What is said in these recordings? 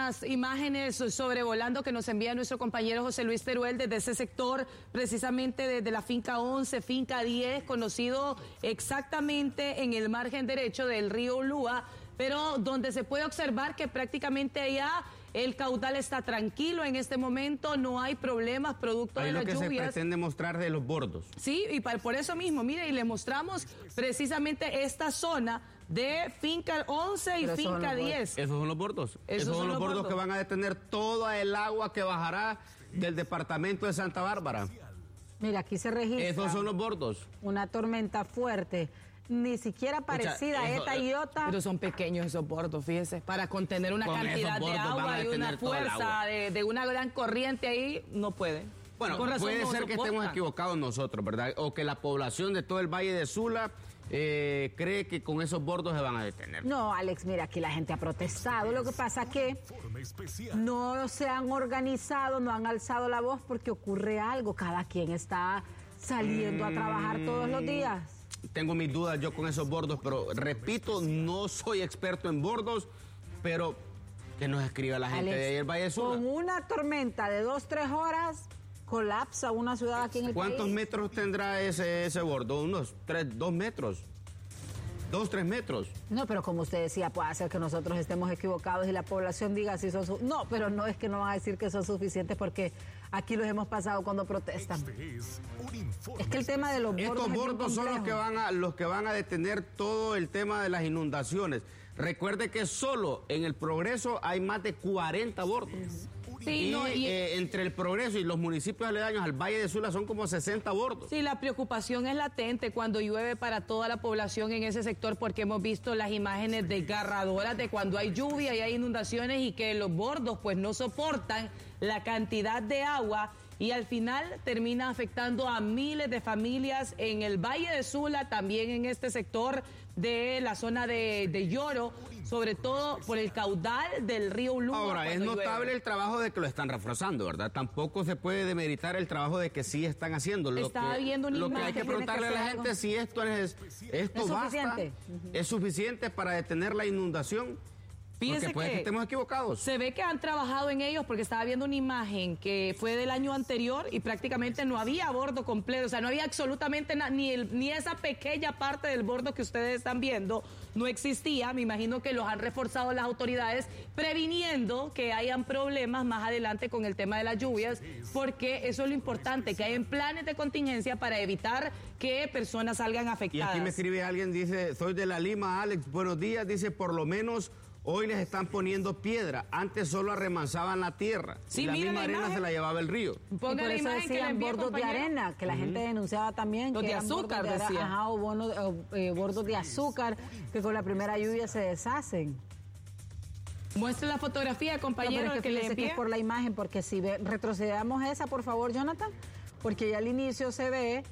unas imágenes sobrevolando que nos envía nuestro compañero José Luis Teruel desde ese sector, precisamente desde la finca 11, finca 10, conocido exactamente en el margen derecho del río Ulúa, pero donde se puede observar que prácticamente allá el caudal está tranquilo en este momento, no hay problemas producto de las lluvias. Ahí lo que se pretende mostrar de los bordos. Sí, y por eso mismo, mire, y le mostramos precisamente esta zona de finca 11 y finca 10. Esos son los bordos. Esos son los bordos que van a detener toda el agua que bajará del departamento de Santa Bárbara. Mira, aquí se registra. Esos son los bordos. Una tormenta fuerte. Ni siquiera parecida a esta iota. Pero son pequeños esos bordos, fíjese. Para contener una cantidad de agua y una fuerza de una gran corriente ahí, no puede. Bueno, puede ser que estemos equivocados nosotros, ¿verdad? O que la población de todo el Valle de Sula cree que con esos bordos se van a detener. No, Alex, mira, aquí la gente ha protestado. Lo que pasa es que no se han organizado, no han alzado la voz porque ocurre algo. Cada quien está saliendo a trabajar todos los días. Tengo mis dudas yo con esos bordos, pero repito, no soy experto en bordos, pero que nos escriba la gente, Alex, de ahí el Valle de Sula. Con una tormenta de 2-3 horas, colapsa una ciudad aquí en el país. ¿Cuántos metros tendrá ese bordo? Unos 2 metros. 2-3 metros. No, pero como usted decía, puede ser que nosotros estemos equivocados y la población diga si son... No, pero no es que no van a decir que son suficientes porque aquí los hemos pasado cuando protestan. Es que el tema de los bordos... Estos bordos son los que van a detener todo el tema de las inundaciones. Recuerde que solo en el Progreso hay más de 40 bordos. Sí, entre el Progreso y los municipios aledaños al Valle de Sula son como 60 bordos. Sí, la preocupación es latente cuando llueve para toda la población en ese sector, porque hemos visto las imágenes desgarradoras de cuando hay lluvia y hay inundaciones y que los bordos pues no soportan la cantidad de agua y al final termina afectando a miles de familias en el Valle de Sula, también en este sector de la zona de Lloro, sobre todo por el caudal del río Ulúa. Ahora, es notable el trabajo de que lo están reforzando, ¿verdad? Tampoco se puede demeritar el trabajo de que sí están haciendo. Lo que hay que preguntarle a la gente si esto basta, es suficiente para detener la inundación. Fíjense porque puede que estemos equivocados. Se ve que han trabajado en ellos porque estaba viendo una imagen que fue del año anterior y prácticamente no había bordo completo, o sea, no había absolutamente nada, ni esa pequeña parte del bordo que ustedes están viendo no existía. Me imagino que los han reforzado las autoridades previniendo que hayan problemas más adelante con el tema de las lluvias, porque eso es lo importante, que hayan planes de contingencia para evitar que personas salgan afectadas. Y aquí me escribe alguien, dice, soy de La Lima, Alex, buenos días, dice, por lo menos hoy les están poniendo piedra. Antes solo arremanzaban la tierra. Sí, y la misma arena se la llevaba el río. Ponga la imagen que decían bordos de arena, que la gente denunciaba también. Los que de azúcar, decía. Ajá, o bordos de azúcar, que con la primera lluvia se deshacen. Muestre la fotografía, compañero, no, que le envié. Que es por la imagen, porque si retrocedamos esa, por favor, Jonathan, porque ya al inicio se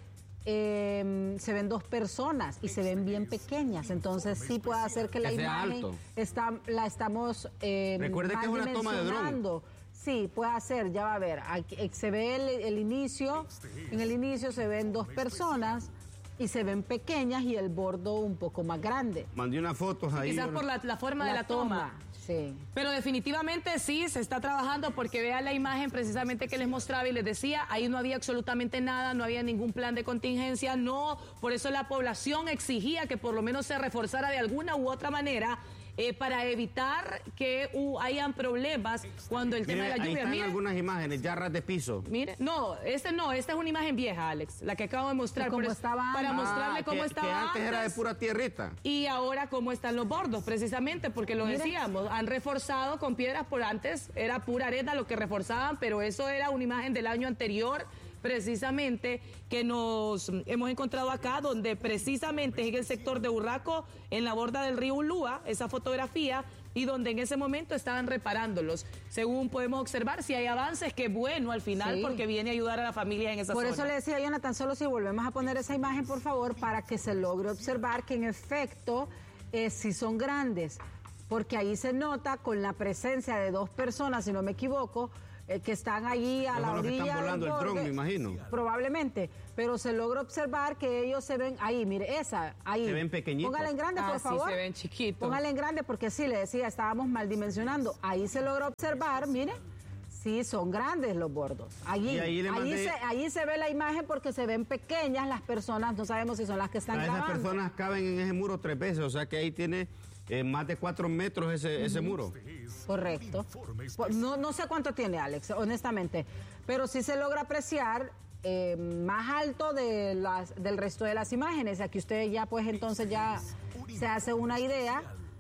ven 2 personas y se ven bien pequeñas, entonces sí puede hacer que la imagen la estamos recuerde que es una toma de dron. Sí, puede hacer, ya va a ver, aquí, se ve el inicio, en el inicio se ven 2 personas y se ven pequeñas y el bordo un poco más grande. Mandé unas fotos ahí. Quizás por la forma de la toma. Sí. Pero definitivamente sí, se está trabajando porque vean la imagen precisamente que les mostraba y les decía, ahí no había absolutamente nada, no había ningún plan de contingencia, no, por eso la población exigía que por lo menos se reforzara de alguna u otra manera para evitar que hayan problemas cuando el tema de la lluvia. Ahí están algunas imágenes, yarras de piso. Mire, esta es una imagen vieja, Alex, la que acabo de mostrar. Cómo estaba para mostrarle cómo estaba que antes era de pura tierrita. Y ahora cómo están los bordos, precisamente, porque lo decíamos, han reforzado con piedras, por antes era pura arena lo que reforzaban, pero eso era una imagen del año anterior, precisamente, que nos hemos encontrado acá, donde precisamente en el sector de Urraco, en la borda del río Ulúa, esa fotografía, y donde en ese momento estaban reparándolos. Según podemos observar, si hay avances, qué bueno al final, porque viene a ayudar a la familia en esa zona. Por eso le decía a Jonathan, solo si volvemos a poner esa imagen, por favor, para que se logre observar que en efecto, si son grandes. porque ahí se nota con la presencia de 2 personas, si no me equivoco, que están allí a la orilla. Están volando el dron, me imagino. Probablemente, pero se logra observar que ellos se ven ahí, mire, ahí. Se ven pequeñitos. Póngale en grande, por favor. Sí, se ven chiquitos. Póngale en grande porque sí, le decía, estábamos mal dimensionando. Ahí se logra observar, mire, sí, son grandes los bordos. Allí se ve la imagen porque se ven pequeñas las personas, no sabemos si son las que están grabando. Esas personas caben en ese muro 3 veces, o sea que ahí tiene más de 4 metros ese muro. Correcto. No sé cuánto tiene, Alex, honestamente, pero sí se logra apreciar más alto del resto de las imágenes. Aquí usted ya pues entonces ya se hace una idea.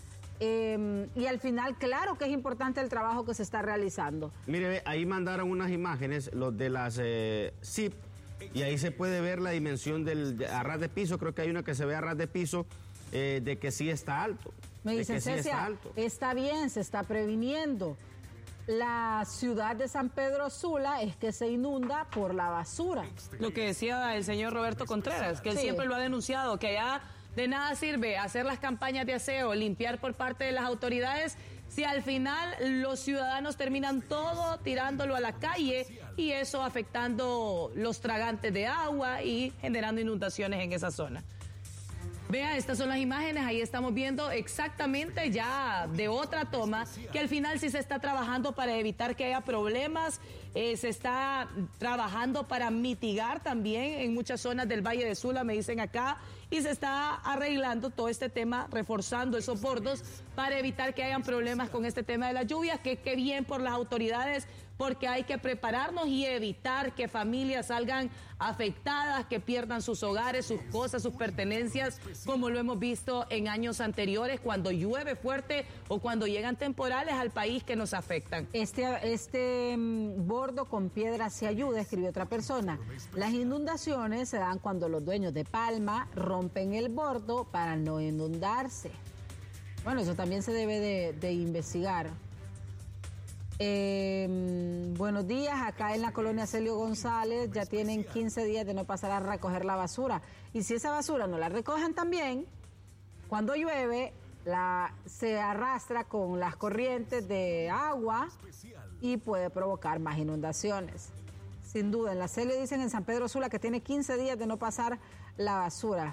Y al final, claro que es importante el trabajo que se está realizando. Mire, ahí mandaron unas imágenes, los de las ZIP, y ahí se puede ver la dimensión a ras de piso. Creo que hay una que se ve a ras de piso, de que sí está alto. Me dicen, Cecia, está bien, se está previniendo. La ciudad de San Pedro Sula es que se inunda por la basura. Lo que decía el señor Roberto Contreras, que él siempre lo ha denunciado, que ya de nada sirve hacer las campañas de aseo, limpiar por parte de las autoridades, si al final los ciudadanos terminan todo tirándolo a la calle y eso afectando los tragantes de agua y generando inundaciones en esa zona. Vean, estas son las imágenes, ahí estamos viendo exactamente ya de otra toma, que al final sí se está trabajando para evitar que haya problemas, se está trabajando para mitigar también en muchas zonas del Valle de Sula, me dicen acá, y se está arreglando todo este tema, reforzando esos bordos para evitar que hayan problemas con este tema de las lluvias, que bien por las autoridades, porque hay que prepararnos y evitar que familias salgan afectadas, que pierdan sus hogares, sus cosas, sus pertenencias, como lo hemos visto en años anteriores, cuando llueve fuerte o cuando llegan temporales al país que nos afectan. Este bordo con piedras se ayuda, escribió otra persona. Las inundaciones se dan cuando los dueños de palma rompen el bordo para no inundarse. Bueno, eso también se debe de investigar. Buenos días, acá en la colonia Celio González ya tienen 15 días de no pasar a recoger la basura, y si esa basura no la recogen también, cuando llueve se arrastra con las corrientes de agua y puede provocar más inundaciones. Sin duda, en la Celio dicen en San Pedro Sula que tiene 15 días de no pasar la basura.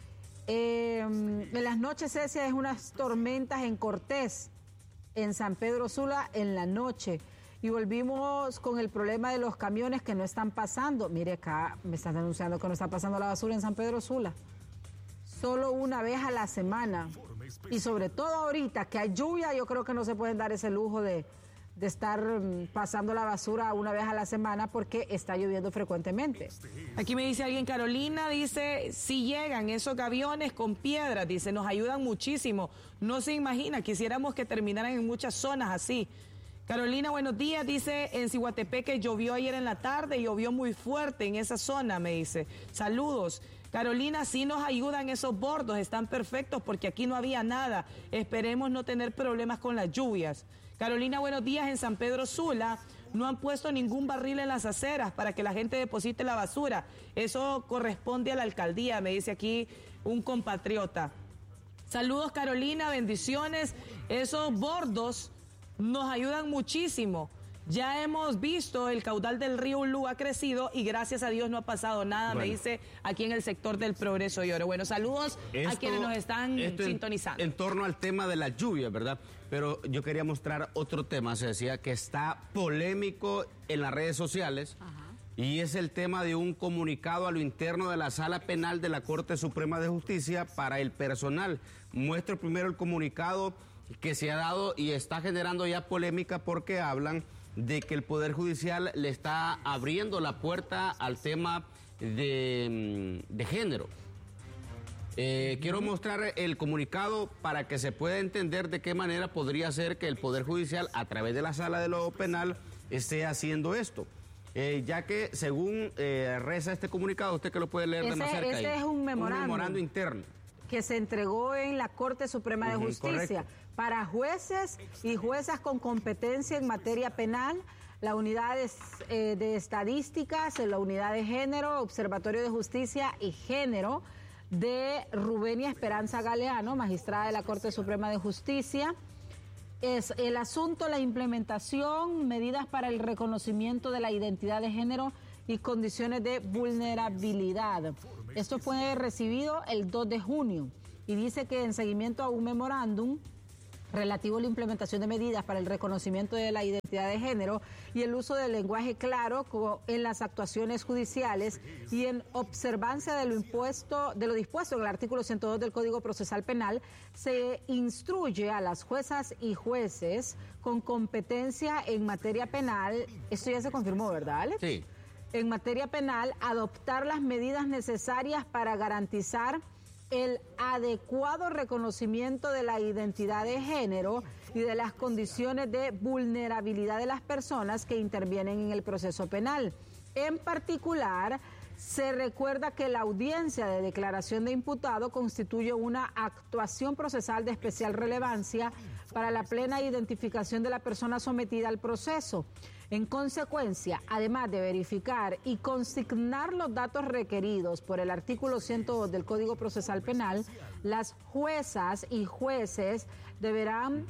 En las noches, Cecia, es unas tormentas en Cortés, en San Pedro Sula en la noche, y volvimos con el problema de los camiones que no están pasando. Mire, acá me están denunciando que no está pasando la basura en San Pedro Sula, solo una vez a la semana, y sobre todo ahorita que hay lluvia, yo creo que no se pueden dar ese lujo de estar pasando la basura una vez a la semana porque está lloviendo frecuentemente. Aquí me dice alguien, Carolina, dice, si llegan esos aviones con piedras, dice, nos ayudan muchísimo. No se imagina, quisiéramos que terminaran en muchas zonas así. Carolina, buenos días, dice, en Ciguatepeque llovió ayer en la tarde, llovió muy fuerte en esa zona, me dice. Saludos. Carolina, sí nos ayudan esos bordos, están perfectos porque aquí no había nada. Esperemos no tener problemas con las lluvias. Carolina, buenos días, en San Pedro Sula no han puesto ningún barril en las aceras para que la gente deposite la basura. Eso corresponde a la alcaldía, me dice aquí un compatriota. Saludos, Carolina, bendiciones. Esos bordos nos ayudan muchísimo. Ya hemos visto el caudal del río Ulú ha crecido y gracias a Dios no ha pasado nada, me dice aquí en el sector del Progreso y Oro. Bueno, saludos a quienes nos están sintonizando. En torno al tema de la lluvia, ¿verdad? Pero yo quería mostrar otro tema, se decía, que está polémico en las redes sociales. Ajá. Y es el tema de un comunicado a lo interno de la Sala Penal de la Corte Suprema de Justicia para el personal. Muestro primero el comunicado que se ha dado y está generando ya polémica porque hablan de que el Poder Judicial le está abriendo la puerta al tema de género. Quiero mostrar el comunicado para que se pueda entender de qué manera podría ser que el Poder Judicial, a través de la Sala de lo Penal, esté haciendo esto. Ya que, según reza este comunicado, usted que lo puede leer de más cerca. Ese es un memorando interno que se entregó en la Corte Suprema de Justicia. Correcto. Para jueces y juezas con competencia en materia penal, la unidad de estadísticas, la unidad de género, Observatorio de Justicia y Género, de Rubenia Esperanza Galeano, magistrada de la Corte Suprema de Justicia, es el asunto, la implementación, medidas para el reconocimiento de la identidad de género y condiciones de vulnerabilidad. Esto fue recibido el 2 de junio y dice que en seguimiento a un memorándum relativo a la implementación de medidas para el reconocimiento de la identidad de género y el uso del lenguaje claro en las actuaciones judiciales y en observancia de lo dispuesto en el artículo 102 del Código Procesal Penal, se instruye a las juezas y jueces con competencia en materia penal, esto ya se confirmó, ¿verdad, Alex? Sí. En materia penal, adoptar las medidas necesarias para garantizar el adecuado reconocimiento de la identidad de género y de las condiciones de vulnerabilidad de las personas que intervienen en el proceso penal. En particular, se recuerda que la audiencia de declaración de imputado constituye una actuación procesal de especial relevancia para la plena identificación de la persona sometida al proceso. En consecuencia, además de verificar y consignar los datos requeridos por el artículo 102 del Código Procesal Penal, las juezas y jueces deberán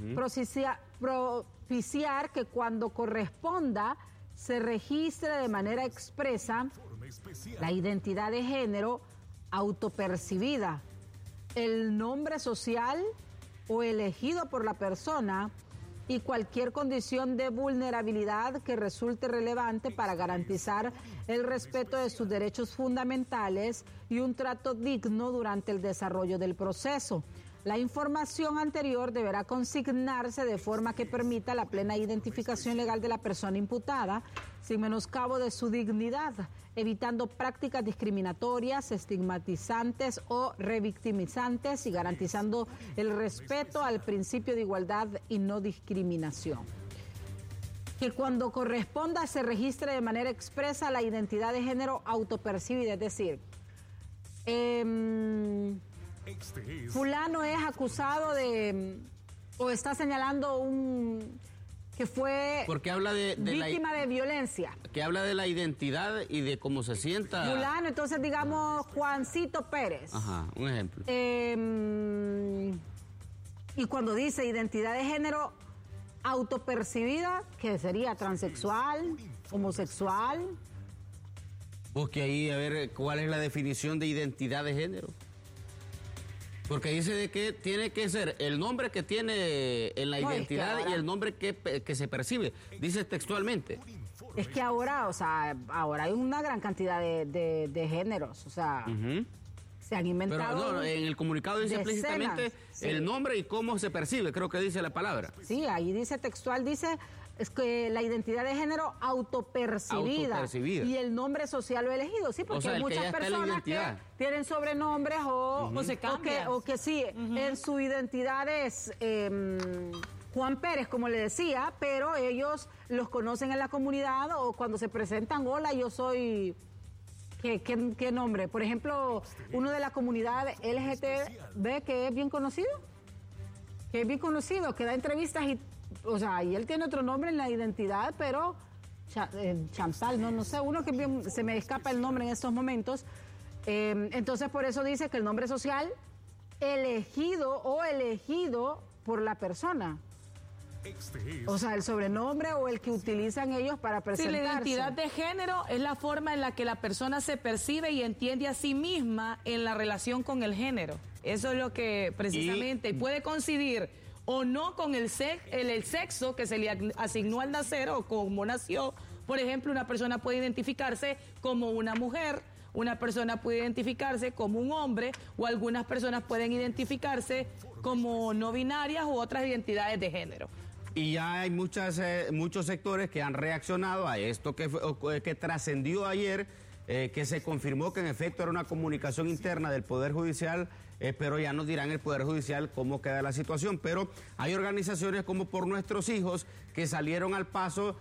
propiciar que cuando corresponda se registre de manera expresa la identidad de género autopercibida, el nombre social o elegido por la persona y cualquier condición de vulnerabilidad que resulte relevante para garantizar el respeto de sus derechos fundamentales y un trato digno durante el desarrollo del proceso. La información anterior deberá consignarse de forma que permita la plena identificación legal de la persona imputada, sin menoscabo de su dignidad, evitando prácticas discriminatorias, estigmatizantes o revictimizantes y garantizando el respeto al principio de igualdad y no discriminación. Que cuando corresponda se registre de manera expresa la identidad de género autopercibida, es decir, fulano es acusado de, o está señalando que fue porque habla de víctima de violencia. Que habla de la identidad y de cómo se sienta. Fulano, entonces digamos Juancito Pérez. Ajá, un ejemplo. Y cuando dice identidad de género autopercibida, que sería transexual, homosexual. Busque ahí a ver cuál es la definición de identidad de género. Porque dice de que tiene que ser el nombre que tiene en la identidad y el nombre que se percibe. Dice textualmente. Es que ahora, o sea, ahora hay una gran cantidad de géneros, o sea, se han inventado. Pero no, en el comunicado dice explícitamente el nombre y cómo se percibe, creo que dice la palabra. Sí, ahí dice textual, dice es que la identidad de género autopercibida y el nombre social o elegido, sí, porque hay muchas personas que tienen sobrenombres o se cambian. O que sí, en su identidad es Juan Pérez, como le decía, pero ellos los conocen en la comunidad o cuando se presentan, hola, yo soy... ¿Qué nombre? Por ejemplo, uno de la comunidad LGTB que es bien conocido, que da entrevistas y, o sea, y él tiene otro nombre en la identidad, pero Chantal, no sé, uno que bien, se me escapa el nombre en estos momentos. Entonces, por eso dice que el nombre social elegido por la persona. O sea, el sobrenombre o el que utilizan ellos para presentarse. Sí, la identidad de género es la forma en la que la persona se percibe y entiende a sí misma en la relación con el género. Eso es lo que precisamente puede coincidir o no con el sexo que se le asignó al nacer o como nació. Por ejemplo, una persona puede identificarse como una mujer, una persona puede identificarse como un hombre o algunas personas pueden identificarse como no binarias u otras identidades de género. Y ya hay muchos sectores que han reaccionado a esto que trascendió ayer, que se confirmó que en efecto era una comunicación interna del Poder Judicial, pero ya nos dirán el Poder Judicial cómo queda la situación. Pero hay organizaciones como Por Nuestros Hijos que salieron al paso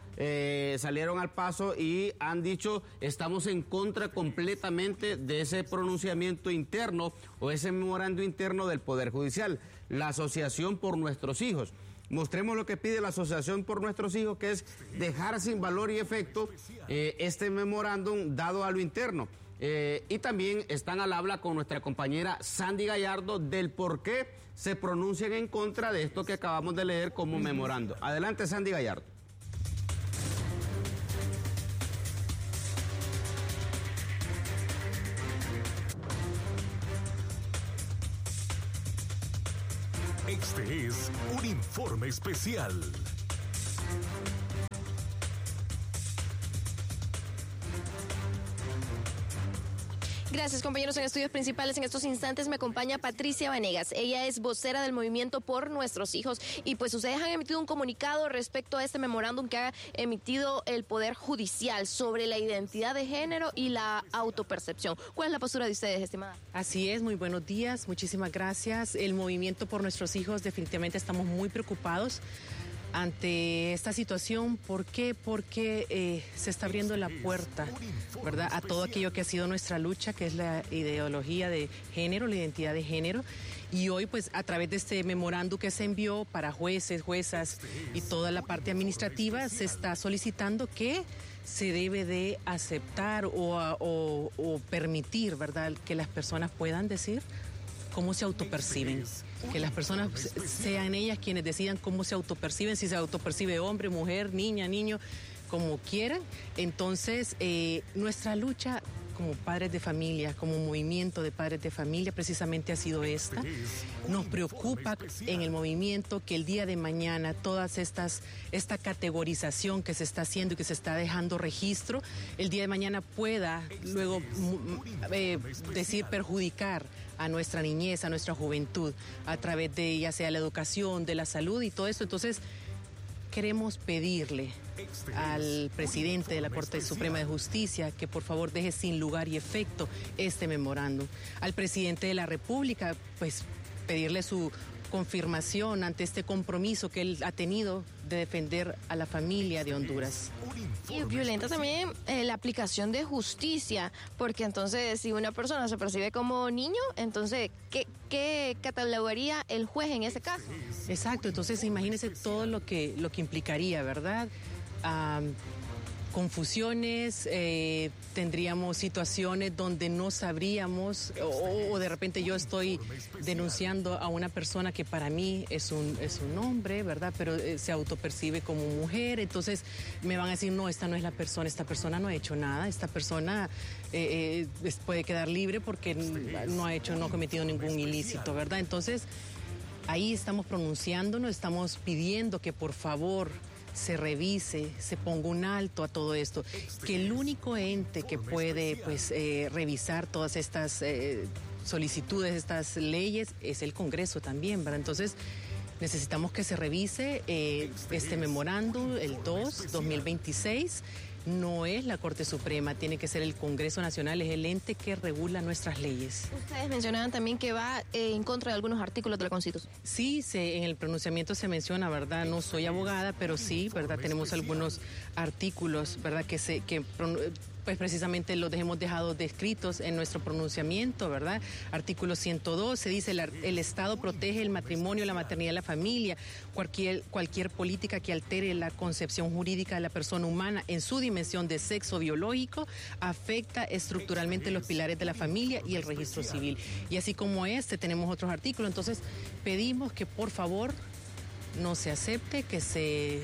y han dicho estamos en contra completamente de ese pronunciamiento interno o ese memorando interno del Poder Judicial. La Asociación Por Nuestros Hijos. Mostremos lo que pide la Asociación Por Nuestros Hijos, que es dejar sin valor y efecto este memorándum dado a lo interno. Y también están al habla con nuestra compañera Sandy Gallardo del por qué se pronuncian en contra de esto que acabamos de leer como memorando. Adelante, Sandy Gallardo. Este es un informe especial. Gracias, compañeros. En estudios principales en estos instantes me acompaña Patricia Vanegas. Ella es vocera del movimiento Por Nuestros Hijos. Y pues ustedes han emitido un comunicado respecto a este memorándum que ha emitido el Poder Judicial sobre la identidad de género y la autopercepción. ¿Cuál es la postura de ustedes, estimada? Así es, muy buenos días, muchísimas gracias. El movimiento Por Nuestros Hijos definitivamente estamos muy preocupados ante esta situación. ¿Por qué? Porque se está abriendo la puerta, ¿verdad?, a todo aquello que ha sido nuestra lucha, que es la ideología de género, la identidad de género. Y hoy, pues, a través de este memorándum que se envió para jueces, juezas y toda la parte administrativa, se está solicitando que se debe de aceptar o permitir, ¿verdad?, que las personas puedan decir cómo se autoperciben. Que las personas sean ellas quienes decidan cómo se autoperciben, si se autopercibe hombre, mujer, niña, niño, como quieran. Entonces, nuestra lucha como padres de familia, como movimiento de padres de familia, precisamente ha sido esta. Nos preocupa en el movimiento que el día de mañana esta categorización que se está haciendo y que se está dejando registro, el día de mañana pueda luego perjudicar a nuestra niñez, a nuestra juventud, a través de ya sea la educación, de la salud y todo eso. Entonces, queremos pedirle al presidente de la Corte Suprema de Justicia que por favor deje sin lugar y efecto este memorándum. Al presidente de la República, pues pedirle su confirmación ante este compromiso que él ha tenido de defender a la familia de Honduras. Y violenta también la aplicación de justicia, porque entonces si una persona se percibe como niño, entonces, ¿qué catalogaría el juez en ese caso? Exacto, entonces imagínese todo lo que implicaría, ¿verdad? Confusiones, tendríamos situaciones donde no sabríamos o de repente yo estoy denunciando a una persona que para mí es un hombre, ¿verdad? Pero se autopercibe como mujer, entonces me van a decir, no, esta no es la persona, esta persona no ha hecho nada, esta persona puede quedar libre porque no ha cometido ningún ilícito, ¿verdad? Entonces, ahí estamos pronunciándonos, estamos pidiendo que por favor se revise, se ponga un alto a todo esto, que el único ente que puede revisar todas estas solicitudes, estas leyes, es el Congreso también, ¿verdad? Entonces, necesitamos que se revise este memorándum, el 2026, no es la Corte Suprema, tiene que ser el Congreso Nacional, es el ente que regula nuestras leyes. Ustedes mencionaban también que va en contra de algunos artículos de la Constitución. Sí, en el pronunciamiento se menciona, ¿verdad? No soy abogada, pero sí, ¿verdad? Tenemos algunos artículos, ¿verdad? Pues precisamente los hemos dejado descritos en nuestro pronunciamiento, ¿verdad? Artículo 102, dice el Estado protege el matrimonio, la maternidad y la familia. Cualquier política que altere la concepción jurídica de la persona humana en su dimensión de sexo biológico afecta estructuralmente los pilares de la familia y el registro civil. Y así como tenemos otros artículos. Entonces, pedimos que por favor no se acepte, que se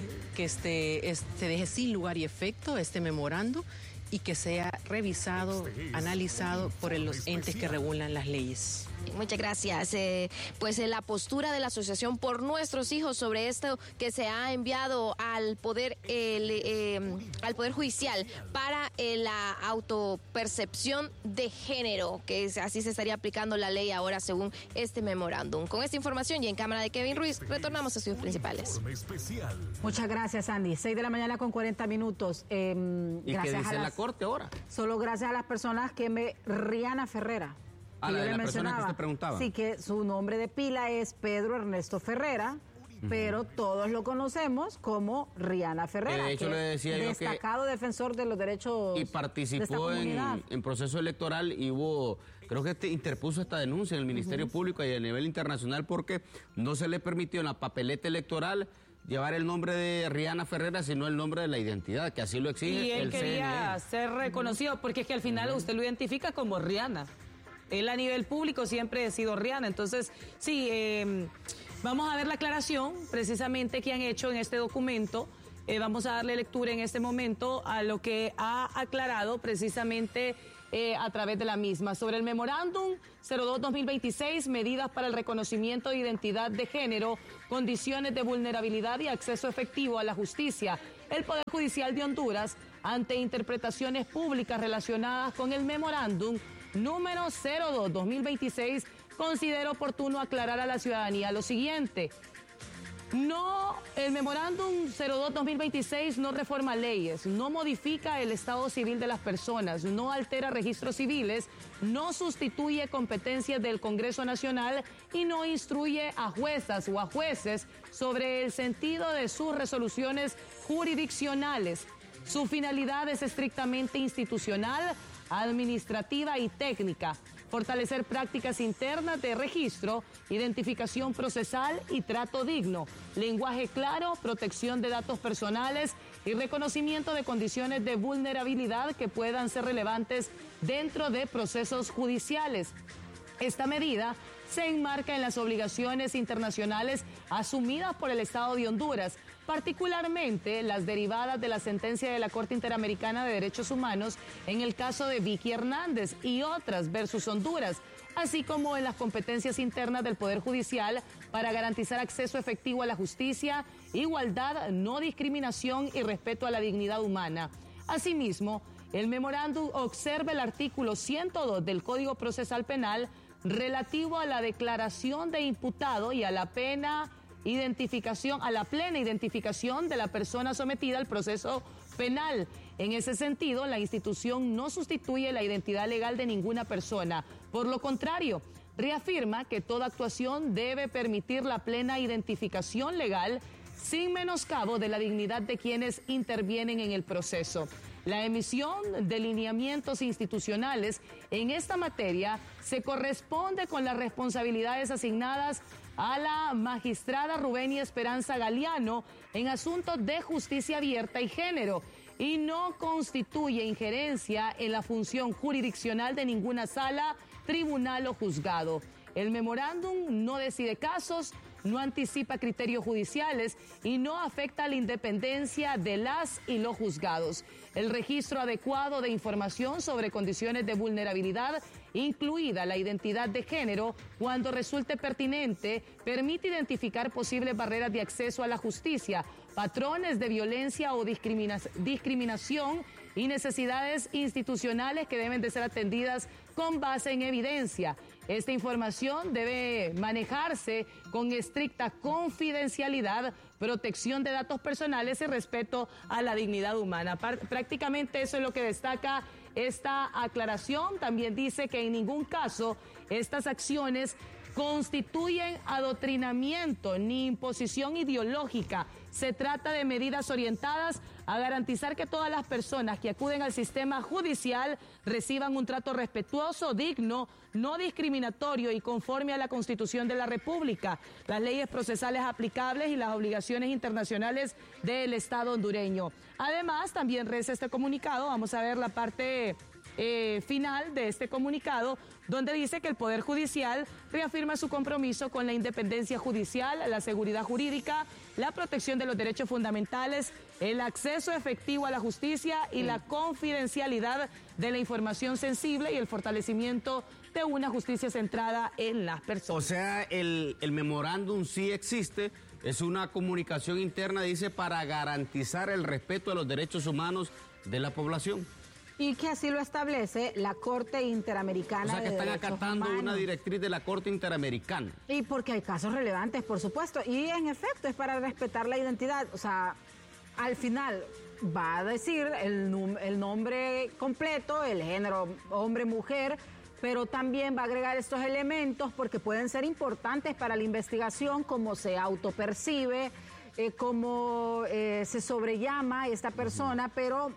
deje sin lugar y efecto este memorándum y que sea revisado, analizado por los entes que regulan las leyes. Muchas gracias. Pues la postura de la Asociación Por Nuestros Hijos sobre esto que se ha enviado al Poder Judicial para la autopercepción de género, que así se estaría aplicando la ley ahora según este memorándum. Con esta información y en cámara de Kevin Ruiz, retornamos a estudios principales. Muchas gracias, Andy. 6 de la mañana con 40 minutos. ¿Y qué dice la Corte ahora? Solo gracias a las personas Rihanna Ferrera. A la persona que usted preguntaba. Sí, que su nombre de pila es Pedro Ernesto Ferrera, pero todos lo conocemos como Rihanna Ferrera. De hecho, le decía yo que destacado defensor de los derechos. Y participó en proceso electoral y creo que interpuso esta denuncia en el Ministerio Público y a nivel internacional porque no se le permitió en la papeleta electoral llevar el nombre de Rihanna Ferreira, sino el nombre de la identidad, que así lo exige y él el quería CNE. ser reconocido, porque es que al final usted lo identifica como Rihanna. Él a nivel público siempre ha sido Rihanna. Entonces, sí, vamos a ver la aclaración precisamente que han hecho en este documento. Vamos a darle lectura en este momento a lo que ha aclarado precisamente a través de la misma. Sobre el memorándum 02-2026, medidas para el reconocimiento de identidad de género, condiciones de vulnerabilidad y acceso efectivo a la justicia. El Poder Judicial de Honduras, ante interpretaciones públicas relacionadas con el memorándum número 02-2026, considera oportuno aclarar a la ciudadanía lo siguiente. No, el memorándum 02-2026 no reforma leyes, no modifica el estado civil de las personas, no altera registros civiles, no sustituye competencias del Congreso Nacional y no instruye a juezas o a jueces sobre el sentido de sus resoluciones jurisdiccionales. Su finalidad es estrictamente institucional, administrativa y técnica. Fortalecer prácticas internas de registro, identificación procesal y trato digno, lenguaje claro, protección de datos personales y reconocimiento de condiciones de vulnerabilidad que puedan ser relevantes dentro de procesos judiciales. Esta medida se enmarca en las obligaciones internacionales asumidas por el Estado de Honduras, particularmente las derivadas de la sentencia de la Corte Interamericana de Derechos Humanos en el caso de Vicky Hernández y otras versus Honduras, así como en las competencias internas del Poder Judicial para garantizar acceso efectivo a la justicia, igualdad, no discriminación y respeto a la dignidad humana. Asimismo, el memorándum observa el artículo 102 del Código Procesal Penal relativo a la declaración de imputado y a la plena identificación de la persona sometida al proceso penal. En ese sentido, la institución no sustituye la identidad legal de ninguna persona. Por lo contrario, reafirma que toda actuación debe permitir la plena identificación legal sin menoscabo de la dignidad de quienes intervienen en el proceso. La emisión de lineamientos institucionales en esta materia se corresponde con las responsabilidades asignadas a la magistrada Rubenia Esperanza Galeano en asuntos de justicia abierta y género y no constituye injerencia en la función jurisdiccional de ninguna sala, tribunal o juzgado. El memorándum no decide casos, no anticipa criterios judiciales y no afecta la independencia de las y los juzgados. El registro adecuado de información sobre condiciones de vulnerabilidad, incluida la identidad de género, cuando resulte pertinente, permite identificar posibles barreras de acceso a la justicia, patrones de violencia o discriminación y necesidades institucionales que deben de ser atendidas con base en evidencia. Esta información debe manejarse con estricta confidencialidad, protección de datos personales y respeto a la dignidad humana. Prácticamente eso es lo que destaca esta aclaración. También dice que en ningún caso estas acciones constituyen adoctrinamiento ni imposición ideológica. Se trata de medidas orientadas a garantizar que todas las personas que acuden al sistema judicial reciban un trato respetuoso, digno, no discriminatorio y conforme a la Constitución de la República, las leyes procesales aplicables y las obligaciones internacionales del Estado hondureño. Además, también reza este comunicado, vamos a ver la parte final de este comunicado, donde dice que el Poder Judicial reafirma su compromiso con la independencia judicial, la seguridad jurídica, la protección de los derechos fundamentales, el acceso efectivo a la justicia y la confidencialidad de la información sensible y el fortalecimiento de una justicia centrada en las personas. O sea, el memorándum sí existe, es una comunicación interna, dice, para garantizar el respeto a los derechos humanos de la población. Y que así lo establece la Corte Interamericana de Derechos Humanos. O sea, que están acatando una directriz de la Corte Interamericana. Y porque hay casos relevantes, por supuesto. Y en efecto, es para respetar la identidad. O sea, al final va a decir el nombre completo, el género hombre-mujer, pero también va a agregar estos elementos porque pueden ser importantes para la investigación, como se autopercibe, cómo se sobrellama esta persona, pero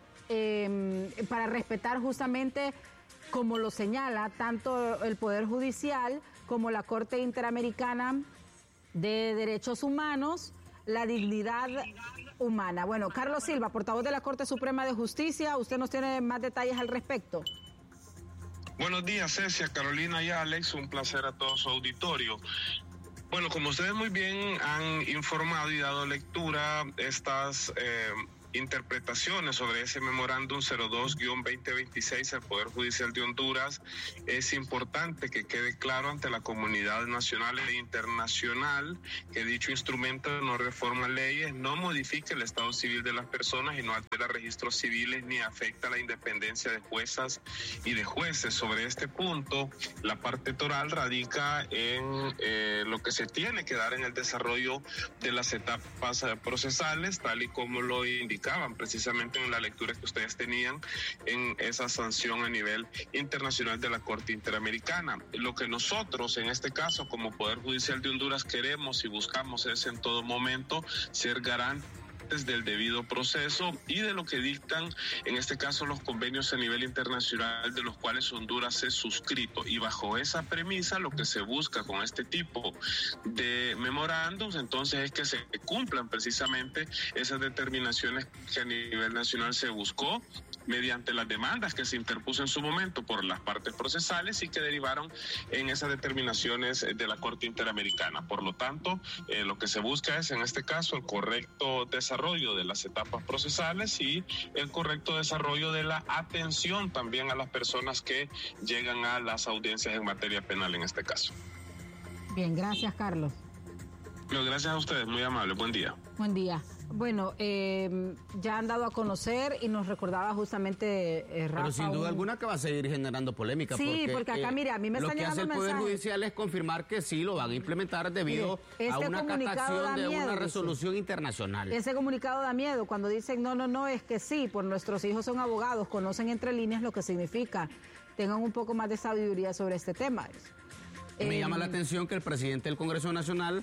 para respetar justamente, como lo señala tanto el Poder Judicial como la Corte Interamericana de Derechos Humanos, la dignidad humana. Bueno, Carlos Silva, portavoz de la Corte Suprema de Justicia, usted nos tiene más detalles al respecto. Buenos días, Cecia, Carolina y Alex, un placer a todo su auditorio. Bueno, como ustedes muy bien han informado y dado lectura, estas interpretaciones sobre ese memorándum 02-2026 del Poder Judicial de Honduras, es importante que quede claro ante la comunidad nacional e internacional que dicho instrumento no reforma leyes, no modifica el estado civil de las personas y no altera registros civiles ni afecta la independencia de juezas y de jueces. Sobre este punto, la parte toral radica en lo que se tiene que dar en el desarrollo de las etapas procesales, tal y como lo indicaban precisamente en la lectura que ustedes tenían en esa sanción a nivel internacional de la Corte Interamericana. Lo que nosotros, en este caso, como Poder Judicial de Honduras, queremos y buscamos es en todo momento ser garantes del debido proceso y de lo que dictan, en este caso, los convenios a nivel internacional de los cuales Honduras es suscrito. Y bajo esa premisa, lo que se busca con este tipo de memorándums, entonces, es que se cumplan precisamente esas determinaciones que a nivel nacional se buscó mediante las demandas que se interpuso en su momento por las partes procesales y que derivaron en esas determinaciones de la Corte Interamericana. Por lo tanto, lo que se busca es, en este caso, el correcto desarrollo de las etapas procesales y el correcto desarrollo de la atención también a las personas que llegan a las audiencias en materia penal en este caso. Bien, gracias, Carlos. Gracias a ustedes, muy amable, buen día. Buen día. Bueno, ya han dado a conocer y nos recordaba justamente Rafa. Pero sin duda alguna que va a seguir generando polémica. Sí, porque acá, mire, a mí me están llegando mensajes. Lo que hace el Poder Judicial es confirmar que sí lo van a implementar debido a una acatación de una resolución internacional. Ese comunicado da miedo cuando dicen no, es que sí, por nuestros hijos son abogados, conocen entre líneas lo que significa. Tengan un poco más de sabiduría sobre este tema. Me llama la atención que el presidente del Congreso Nacional,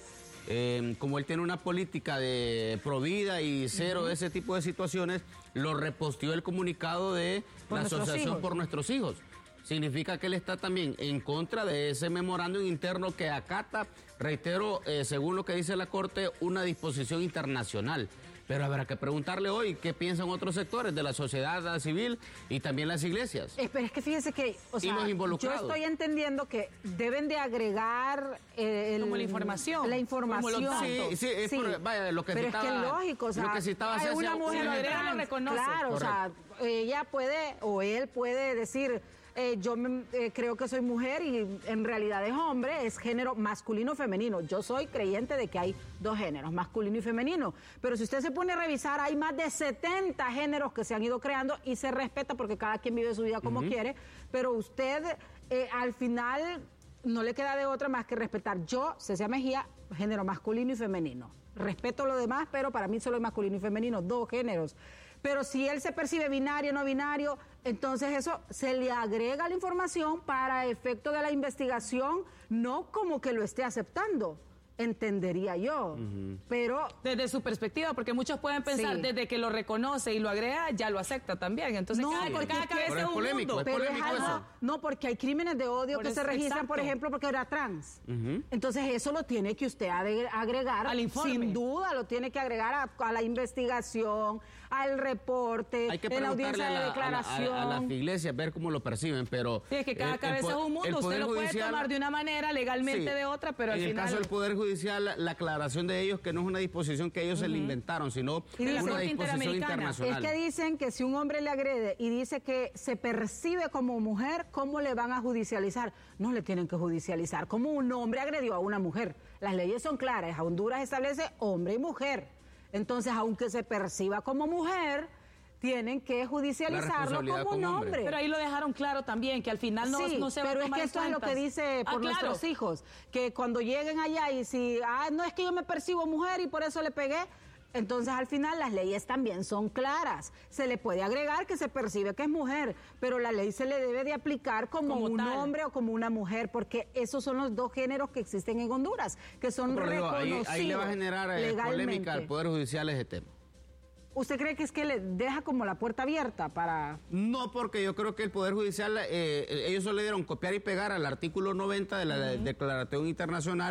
como él tiene una política de provida y cero de ese tipo de situaciones, lo reposteó el comunicado de la Asociación por Nuestros Hijos. Significa que él está también en contra de ese memorándum interno que acata, reitero, según lo que dice la Corte, una disposición internacional. Pero habrá que preguntarle hoy qué piensan otros sectores de la sociedad civil y también las iglesias. Pero es que fíjese que, o sea, yo estoy entendiendo que deben de agregar como la información. La información. Sí. Vaya, lo que pero citaba, es que es lógico, o sea, lo que citaba hay una mujer lo reconoce. Claro, correcto. O sea, ella puede o él puede decir, yo creo que soy mujer y en realidad es hombre, es género masculino o femenino. Yo soy creyente de que hay dos géneros, masculino y femenino. Pero si usted se pone a revisar, hay más de 70 géneros que se han ido creando y se respeta porque cada quien vive su vida como quiere. Pero usted al final no le queda de otra más que respetar. Yo, Cecia Mejía, género masculino y femenino. Respeto lo demás, pero para mí solo es masculino y femenino, dos géneros. Pero si él se percibe binario, no binario, entonces eso se le agrega la información para efecto de la investigación, no como que lo esté aceptando, entendería yo. Pero desde su perspectiva, porque muchos pueden pensar desde que lo reconoce y lo agrega, ya lo acepta también. Entonces no, cada cabeza es un polémico, mundo. es polémico eso. No, porque hay crímenes de odio que se registran, por ejemplo, porque era trans. Entonces eso lo tiene que usted agregar al informe. Sin duda lo tiene que agregar a la investigación, al reporte, hay que en la audiencia de declaración. A las iglesias, ver cómo lo perciben, pero... Sí, es que cada cabeza es un mundo. Usted lo puede tomar de una manera, legalmente de otra, pero al final... En el caso del Poder Judicial, la aclaración de ellos que no es una disposición que ellos se le inventaron, sino una disposición internacional. Es que dicen que si un hombre le agrede y dice que se percibe como mujer, ¿cómo le van a judicializar? No le tienen que judicializar. Como un hombre agredió a una mujer. Las leyes son claras. Honduras establece hombre y mujer. Entonces, aunque se perciba como mujer, tienen que judicializarlo como un hombre. Pero ahí lo dejaron claro también, que al final no se va a tomar en cuenta. Pero es que esto es lo que dice por nuestros hijos, que cuando lleguen allá y si, no es que yo me percibo mujer y por eso le pegué, entonces al final las leyes también son claras. Se le puede agregar que se percibe que es mujer, pero la ley se le debe de aplicar como un hombre o como una mujer, porque esos son los dos géneros que existen en Honduras, que son reconocidos. Ahí le va a generar polémica al Poder Judicial ese tema. ¿Usted cree que es que le deja como la puerta abierta para...? No, porque yo creo que el Poder Judicial, ellos solo le dieron copiar y pegar al artículo 90 de la Declaración Internacional